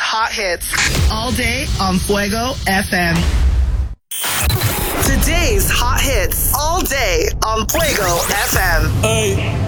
hot hits all day on Fuego FM. Today's hot hits all day on Fuego FM. Hey.